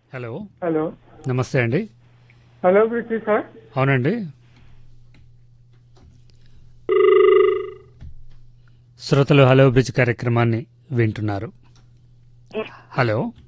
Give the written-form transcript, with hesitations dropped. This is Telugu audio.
హలో, హలో నమస్తే అండి. Hello బ్రిటి sir. అవునండి, శ్రోతలు హలో బ్రిడ్జ్ కార్యక్రమాన్ని వింటున్నారు. హలో.